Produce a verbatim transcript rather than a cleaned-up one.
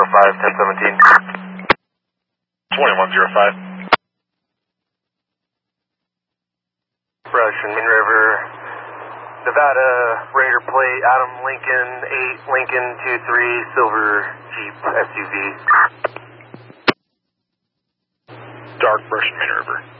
five, ten seventeen. twenty-one zero five. Russian, Min River, Nevada, Raider plate, Adam Lincoln, eight, Lincoln, two three, silver Jeep S U V. Dark Russian, Min River.